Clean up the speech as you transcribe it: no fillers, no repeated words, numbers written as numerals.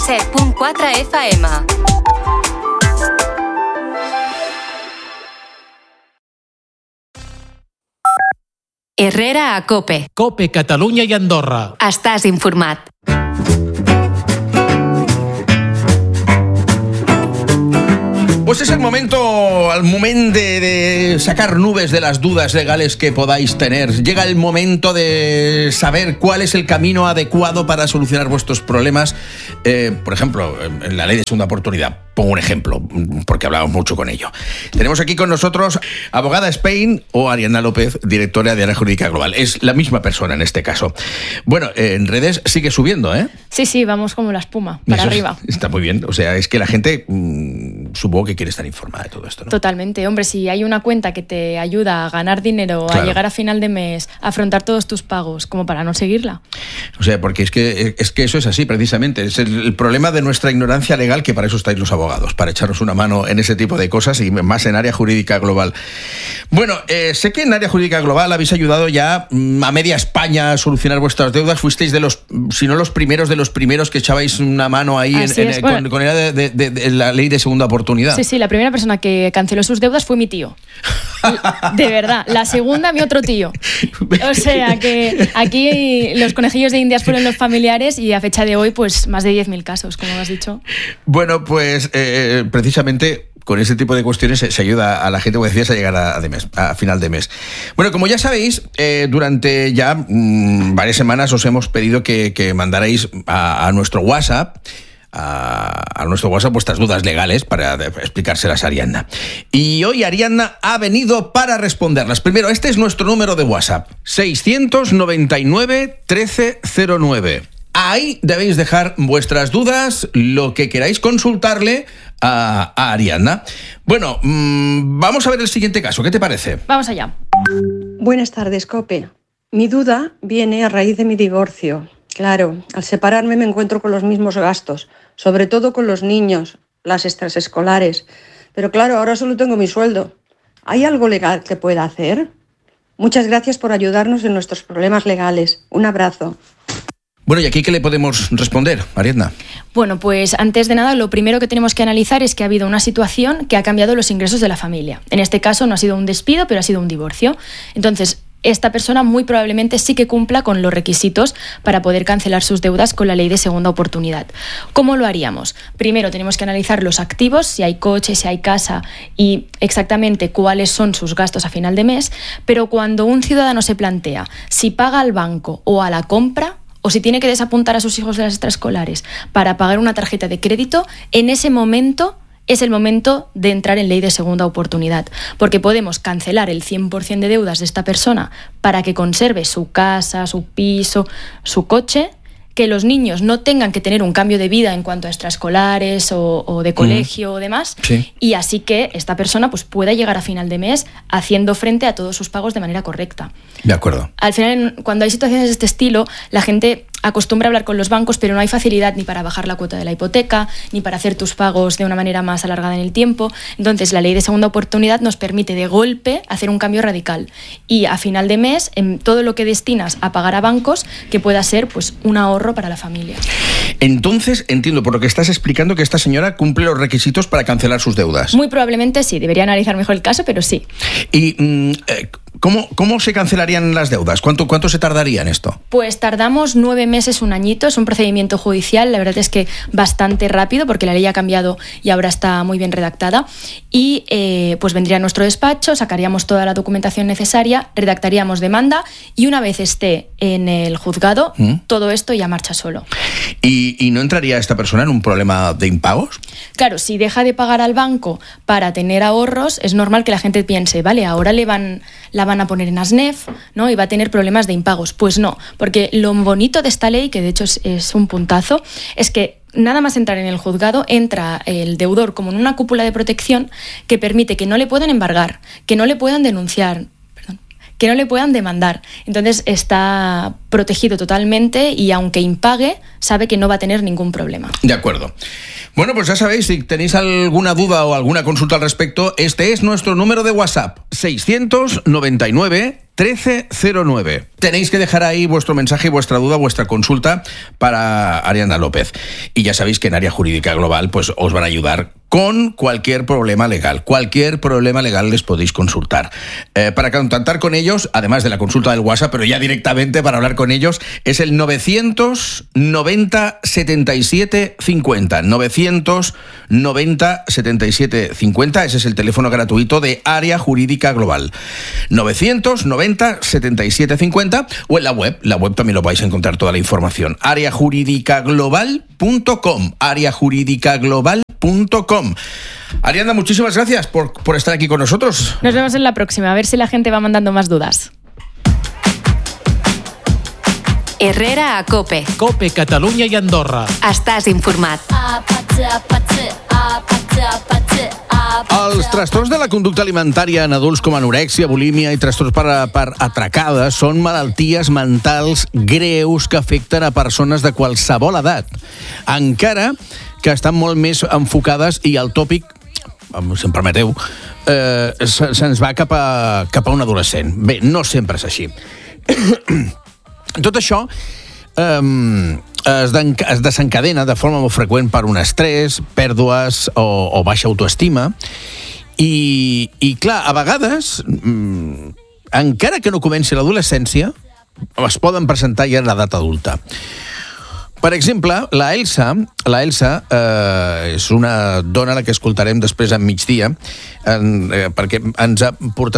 7.4 FM. Herrera a Cope. Cope, Catalunya i Andorra. Estàs informat. Pues es el momento de sacar nubes de las dudas legales que podáis tener. Llega el momento de saber cuál es el camino adecuado para solucionar vuestros problemas. Por ejemplo, en la ley de segunda oportunidad. Pongo un ejemplo, porque hablamos mucho con ello. Tenemos aquí con nosotros abogada Spain o Ariadna López, directora de Área Jurídica Global. Es la misma persona en este caso. Bueno, en redes sigue subiendo, ¿eh? Sí, vamos como la espuma, para arriba. Está muy bien. O sea, es que la gente supongo que quiere estar informada de todo esto, ¿no? Totalmente. Hombre, si hay una cuenta que te ayuda a ganar dinero, claro, a llegar a final de mes, a afrontar todos tus pagos, como para no seguirla. O sea, porque es que eso es así, precisamente. Es el problema de nuestra ignorancia legal, que para eso estáis los abogados, para echaros una mano en ese tipo de cosas y más en Área Jurídica Global. Bueno, sé que en Área Jurídica Global habéis ayudado ya a media España a solucionar vuestras deudas. Fuisteis de los, si no los primeros que echabais una mano ahí con la ley de segunda oportunidad. Sí, la primera persona que canceló sus deudas fue mi tío. De verdad. La segunda, mi otro tío. O sea que aquí los conejillos de Indias fueron los familiares y a fecha de hoy, pues más de 10.000 casos, como has dicho. Bueno, pues precisamente con ese tipo de cuestiones se ayuda a la gente, como decías, a llegar a final de mes. Bueno, como ya sabéis, durante ya varias semanas os hemos pedido que mandarais a nuestro WhatsApp vuestras dudas legales para explicárselas a Ariadna. Y hoy Ariadna ha venido para responderlas. Primero, este es nuestro número de WhatsApp: 699 1309. Ahí debéis dejar vuestras dudas, lo que queráis consultarle a Ariadna. Bueno, vamos a ver el siguiente caso. ¿Qué te parece? Vamos allá. Buenas tardes, Cope. Mi duda viene a raíz de mi divorcio. Claro, al separarme me encuentro con los mismos gastos, sobre todo con los niños, las extraescolares. Pero claro, ahora solo tengo mi sueldo. ¿Hay algo legal que pueda hacer? Muchas gracias por ayudarnos en nuestros problemas legales. Un abrazo. Bueno, ¿y aquí qué le podemos responder, Ariadna? Bueno, pues antes de nada, lo primero que tenemos que analizar es que ha habido una situación que ha cambiado los ingresos de la familia. En este caso no ha sido un despido, pero ha sido un divorcio. Entonces, esta persona muy probablemente sí que cumpla con los requisitos para poder cancelar sus deudas con la ley de segunda oportunidad. ¿Cómo lo haríamos? Primero tenemos que analizar los activos, si hay coche, si hay casa y exactamente cuáles son sus gastos a final de mes, pero cuando un ciudadano se plantea si paga al banco o a la compra, o si tiene que desapuntar a sus hijos de las extraescolares para pagar una tarjeta de crédito, en ese momento es el momento de entrar en ley de segunda oportunidad, porque podemos cancelar el 100% de deudas de esta persona para que conserve su casa, su piso, su coche, que los niños no tengan que tener un cambio de vida en cuanto a extraescolares o de colegio o demás, sí, y así que esta persona pues pueda llegar a final de mes haciendo frente a todos sus pagos de manera correcta. De acuerdo. Al final, cuando hay situaciones de este estilo, la gente acostumbra a hablar con los bancos, pero no hay facilidad ni para bajar la cuota de la hipoteca, ni para hacer tus pagos de una manera más alargada en el tiempo. Entonces, la ley de segunda oportunidad nos permite de golpe hacer un cambio radical y a final de mes, en todo lo que destinas a pagar a bancos, que pueda ser pues un ahorro para la familia. Entonces, entiendo por lo que estás explicando que esta señora cumple los requisitos para cancelar sus deudas. Muy probablemente sí, debería analizar mejor el caso, pero sí. ¿Y cómo se cancelarían las deudas? ¿Cuánto se tardaría en esto? Pues tardamos 9 meses, un añito, es un procedimiento judicial, la verdad es que bastante rápido porque la ley ha cambiado y ahora está muy bien redactada y pues vendría a nuestro despacho, sacaríamos toda la documentación necesaria, redactaríamos demanda y una vez esté en el juzgado, todo esto ya marcha solo. ¿Y no entraría esta persona en un problema de impagos? Claro, si deja de pagar al banco para tener ahorros, es normal que la gente piense, vale, ahora la van a poner en ASNEF, ¿no? Y va a tener problemas de impagos. Pues no, porque lo bonito de esta ley, que de hecho es un puntazo, es que nada más entrar en el juzgado, entra el deudor como en una cúpula de protección que permite que no le puedan embargar, que no le puedan denunciar, que no le puedan demandar. Entonces está protegido totalmente y aunque impague, sabe que no va a tener ningún problema. De acuerdo. Bueno, pues ya sabéis, si tenéis alguna duda o alguna consulta al respecto, este es nuestro número de WhatsApp, 699 1309. Tenéis que dejar ahí vuestro mensaje, vuestra duda, vuestra consulta para Ariadna López. Y ya sabéis que en Área Jurídica Global pues os van a ayudar con cualquier problema legal. Cualquier problema legal les podéis consultar. Para contactar con ellos, además de la consulta del WhatsApp, pero ya directamente para hablar con ellos, es el 990 77 50. 990 77 50. Ese es el teléfono gratuito de Área Jurídica Global. 990 77 50, o en la web. La web también lo vais a encontrar toda la información. areajuridicaglobal.com. areajuridicaglobal.com. Ariadna, muchísimas gracias por estar aquí con nosotros. Nos vemos en la próxima, a ver si la gente va mandando más dudas. Herrera a Cope. Cope, Catalunya i Andorra. Estàs informat. Els trastorns de la conducta alimentària en adults com anorèxia, bulímia i trastorns per atracada són malalties mentals greus que afecten a persones de qualsevol edat, encara que estan molt més enfocades i el tòpic, si em permeteu, se'ns va cap a un adolescent. Bé, no sempre és així. Tot això es desencadena de forma molt freqüent per un estrès, pèrdues o baixa autoestima. I clar, a vegades, encara que no comenci l'adolescència, es poden presentar ja a l'edat adulta. Per exemple, la Elsa és una dona a la que escoltarem després a migdia, perquè ens ha portat